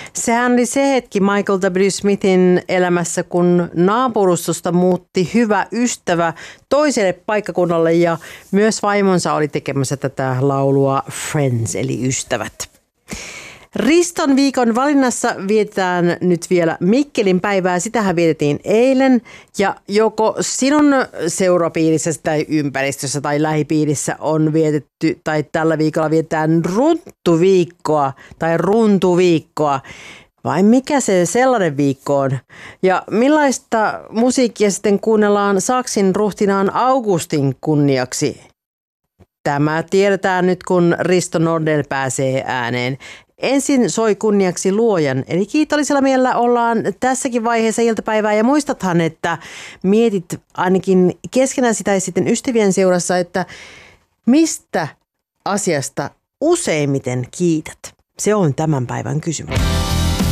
Sehän oli se hetki Michael W. Smithin elämässä, kun naapurustosta muutti hyvä ystävä toiselle paikkakunnalle ja myös vaimonsa oli tekemässä tätä laulua Friends eli ystävät. Riston viikon valinnassa vietetään nyt vielä Mikkelin päivää. Sitähän vietettiin eilen ja joko sinun seurapiirissä tai ympäristössä tai lähipiirissä on vietetty tai tällä viikolla vietetään runtuviikkoa tai runtuviikkoa. Vai mikä se sellainen viikko on? Ja millaista musiikkia sitten kuunnellaan Saksin ruhtinaan Augustin kunniaksi? Tämä tiedetään nyt, kun Risto Nordell pääsee ääneen. Ensin soi kunniaksi luojan, eli kiitollisella mielellä ollaan tässäkin vaiheessa iltapäivää. Ja muistathan, että mietit ainakin keskenäsi tai sitten ystävien seurassa, että mistä asiasta useimmiten kiität. Se on tämän päivän kysymys.